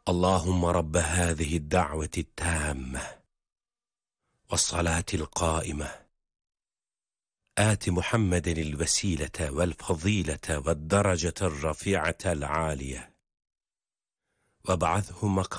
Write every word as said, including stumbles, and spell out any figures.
اللهم رب هذه الدعوة التامة والصلاة القائمة آت محمد الوسيلة والفضيلة والدرجة الرفيعة العالية وابعثه مقام